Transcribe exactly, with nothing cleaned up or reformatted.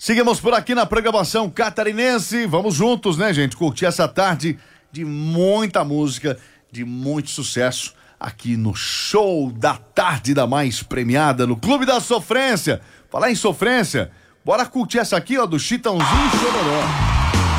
Seguimos por aqui na programação catarinense. Vamos juntos, né, gente? Curtir essa tarde de muita música, de muito sucesso aqui no Show da Tarde da Mais Premiada, no Clube da Sofrência. Falar em sofrência, bora curtir essa aqui, ó, do Chitãozinho e Chororó.